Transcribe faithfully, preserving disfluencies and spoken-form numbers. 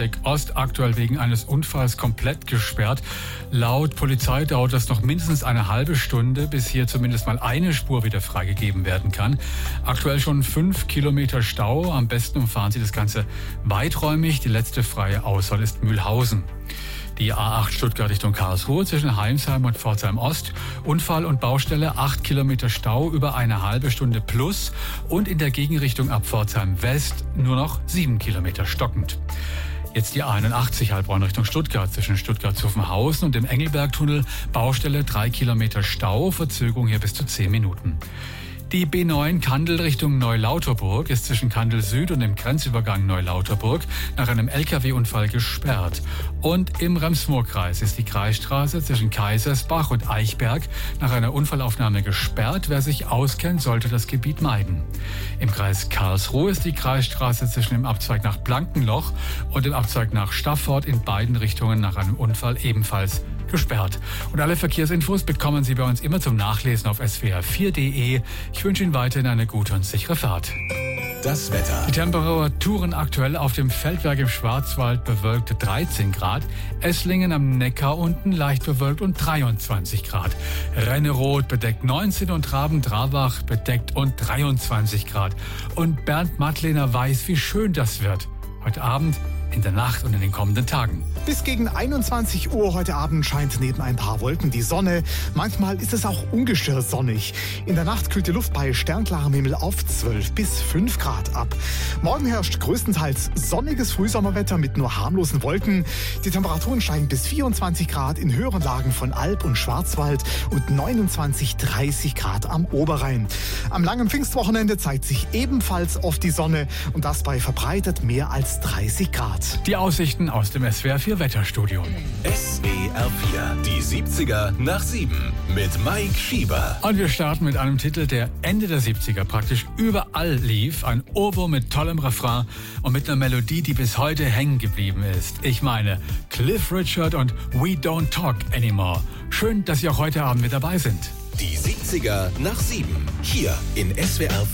Radweg Ost aktuell wegen eines Unfalls komplett gesperrt. Laut Polizei dauert das noch mindestens eine halbe Stunde, bis hier zumindest mal eine Spur wieder freigegeben werden kann. Aktuell schon fünf Kilometer Stau. Am besten umfahren Sie das Ganze weiträumig. Die letzte freie Auswahl ist Mühlhausen. Die A acht Stuttgart Richtung Karlsruhe zwischen Heimsheim und Pforzheim Ost. Unfall und Baustelle, acht Kilometer Stau über eine halbe Stunde plus. Und in der Gegenrichtung ab Pforzheim West nur noch sieben Kilometer stockend. Jetzt die A einundachtzig Heilbronn Richtung Stuttgart zwischen Stuttgart-Zuffenhausen und dem Engelbergtunnel. Baustelle, drei Kilometer Stau, Verzögerung hier bis zu zehn Minuten. Die B neun Kandel Richtung Neulauterburg ist zwischen Kandel Süd und dem Grenzübergang Neulauterburg nach einem L K W-Unfall gesperrt. Und im Rems-Murr-Kreis ist die Kreisstraße zwischen Kaisersbach und Eichberg nach einer Unfallaufnahme gesperrt. Wer sich auskennt, sollte das Gebiet meiden. Im Kreis Karlsruhe ist die Kreisstraße zwischen dem Abzweig nach Blankenloch und dem Abzweig nach Staffort in beiden Richtungen nach einem Unfall ebenfalls gesperrt. Und alle Verkehrsinfos bekommen Sie bei uns immer zum Nachlesen auf s w r vier punkt d e. Ich wünsche Ihnen weiterhin eine gute und sichere Fahrt. Das Wetter. Die Temperaturen aktuell auf dem Feldberg im Schwarzwald bewölkt dreizehn Grad, Esslingen am Neckar unten leicht bewölkt und dreiundzwanzig Grad. Renneroth bedeckt neunzehn und Raben-Trarbach bedeckt und dreiundzwanzig Grad. Und Bernd Mattlehner weiß, wie schön das wird. Heute Abend, in der Nacht und in den kommenden Tagen. Bis gegen einundzwanzig Uhr heute Abend scheint neben ein paar Wolken die Sonne. Manchmal ist es auch ungestört sonnig. In der Nacht kühlt die Luft bei sternklarem Himmel auf zwölf bis fünf Grad ab. Morgen herrscht größtenteils sonniges Frühsommerwetter mit nur harmlosen Wolken. Die Temperaturen steigen bis vierundzwanzig Grad in höheren Lagen von Alb und Schwarzwald und neunundzwanzig, dreißig Grad am Oberrhein. Am langen Pfingstwochenende zeigt sich ebenfalls oft die Sonne und das bei verbreitet mehr als dreißig Grad. Die Aussichten aus dem S W R vier Wetterstudio. S W R vier, die siebziger nach sieben mit Mike Schieber. Und wir starten mit einem Titel, der Ende der siebziger praktisch überall lief. Ein Ohrwurm mit tollem Refrain und mit einer Melodie, die bis heute hängen geblieben ist. Ich meine, Cliff Richard und We Don't Talk Anymore. Schön, dass Sie auch heute Abend mit dabei sind. Die siebziger nach sieben, hier in S W R